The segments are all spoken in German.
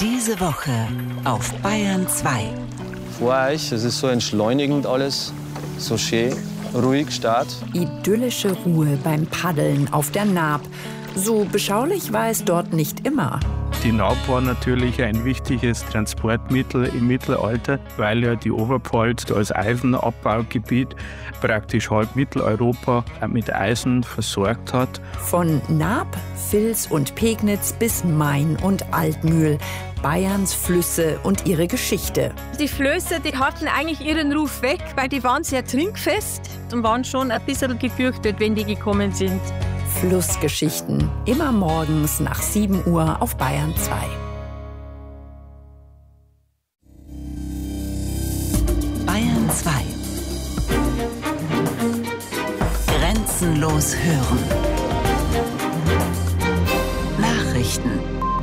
Diese Woche auf Bayern 2. Vor euch, es ist so entschleunigend alles, so schön, ruhig, Start. Idyllische Ruhe beim Paddeln auf der Naab. So beschaulich war es dort nicht immer. Die Naab war natürlich ein wichtiges Transportmittel im Mittelalter, weil ja die Oberpfalz als Eisenabbaugebiet praktisch halb Mitteleuropa mit Eisen versorgt hat. Von Naab, Vils und Pegnitz bis Main und Altmühl. Bayerns Flüsse und ihre Geschichte. Die Flöße, die hatten eigentlich ihren Ruf weg, weil die waren sehr trinkfest und waren schon ein bisschen gefürchtet, wenn die gekommen sind. Flussgeschichten, immer morgens nach 7 Uhr auf Bayern 2. Bayern 2. Grenzenlos hören. Nachrichten.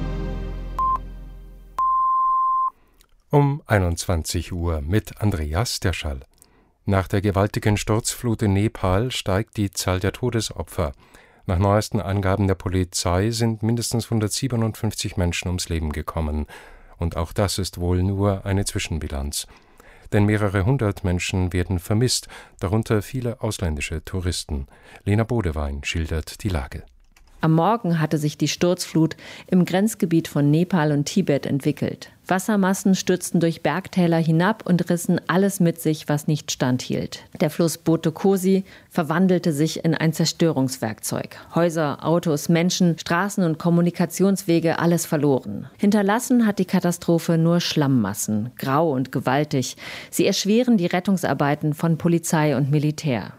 Um 21 Uhr mit Andreas Derschall. Nach der gewaltigen Sturzflut in Nepal steigt die Zahl der Todesopfer. Nach neuesten Angaben der Polizei sind mindestens 157 Menschen ums Leben gekommen. Und auch das ist wohl nur eine Zwischenbilanz. Denn mehrere hundert Menschen werden vermisst, darunter viele ausländische Touristen. Lena Bodewein schildert die Lage. Am Morgen hatte sich die Sturzflut im Grenzgebiet von Nepal und Tibet entwickelt. Wassermassen stürzten durch Bergtäler hinab und rissen alles mit sich, was nicht standhielt. Der Fluss Boto Kosi verwandelte sich in ein Zerstörungswerkzeug. Häuser, Autos, Menschen, Straßen und Kommunikationswege, alles verloren. Hinterlassen hat die Katastrophe nur Schlammmassen, grau und gewaltig. Sie erschweren die Rettungsarbeiten von Polizei und Militär.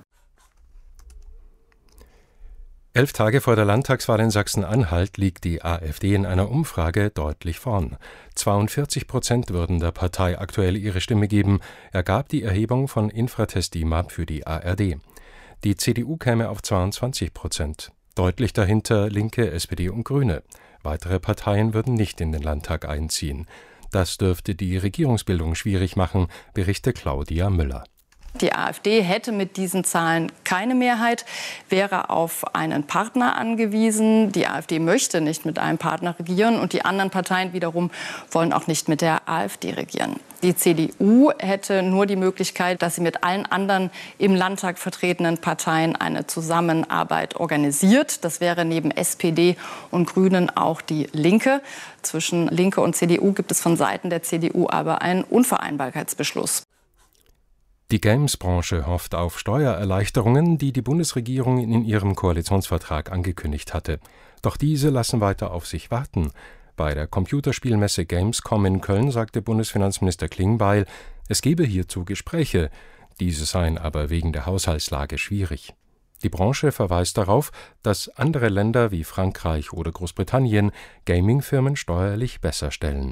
11 Tage vor der Landtagswahl in Sachsen-Anhalt liegt die AfD in einer Umfrage deutlich vorn. 42% würden der Partei aktuell ihre Stimme geben, ergab die Erhebung von Infratest DIMAP für die ARD. Die CDU käme auf 22%. Deutlich dahinter Linke, SPD und Grüne. Weitere Parteien würden nicht in den Landtag einziehen. Das dürfte die Regierungsbildung schwierig machen, berichtet Claudia Müller. Die AfD hätte mit diesen Zahlen keine Mehrheit, wäre auf einen Partner angewiesen. Die AfD möchte nicht mit einem Partner regieren und die anderen Parteien wiederum wollen auch nicht mit der AfD regieren. Die CDU hätte nur die Möglichkeit, dass sie mit allen anderen im Landtag vertretenen Parteien eine Zusammenarbeit organisiert. Das wäre neben SPD und Grünen auch die Linke. Zwischen Linke und CDU gibt es von Seiten der CDU aber einen Unvereinbarkeitsbeschluss. Die Games-Branche hofft auf Steuererleichterungen, die die Bundesregierung in ihrem Koalitionsvertrag angekündigt hatte. Doch diese lassen weiter auf sich warten. Bei der Computerspielmesse Gamescom in Köln sagte Bundesfinanzminister Klingbeil, es gebe hierzu Gespräche. Diese seien aber wegen der Haushaltslage schwierig. Die Branche verweist darauf, dass andere Länder wie Frankreich oder Großbritannien Gaming-Firmen steuerlich besser stellen.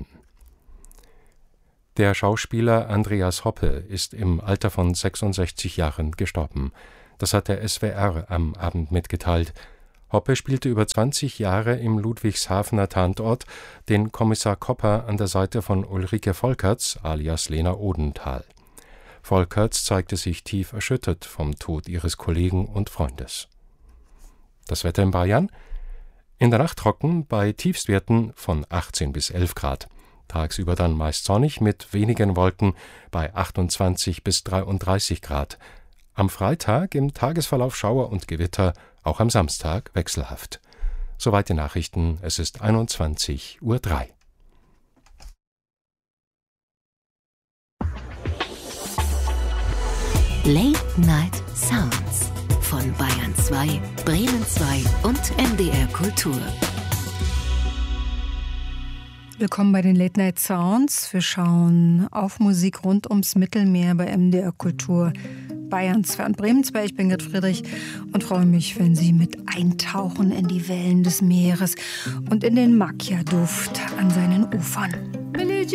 Der Schauspieler Andreas Hoppe ist im Alter von 66 Jahren gestorben. Das hat der SWR am Abend mitgeteilt. Hoppe spielte über 20 Jahre im Ludwigshafener Tatort den Kommissar Kopper an der Seite von Ulrike Volkerts alias Lena Odenthal. Volkerts zeigte sich tief erschüttert vom Tod ihres Kollegen und Freundes. Das Wetter in Bayern? In der Nacht trocken bei Tiefstwerten von 18 bis 11 Grad. Tagsüber dann meist sonnig mit wenigen Wolken bei 28 bis 33 Grad. Am Freitag im Tagesverlauf Schauer und Gewitter, auch am Samstag wechselhaft. Soweit die Nachrichten, es ist 21:03 Uhr. Late Night Sounds von Bayern 2, Bremen 2 und MDR Kultur. Willkommen bei den Late Night Sounds. Wir schauen auf Musik rund ums Mittelmeer bei MDR Kultur Bayern 2 und Bremen 2. Ich bin Gerd Friedrich und freue mich, wenn Sie mit eintauchen in die Wellen des Meeres und in den Macchia-Duft an seinen Ufern.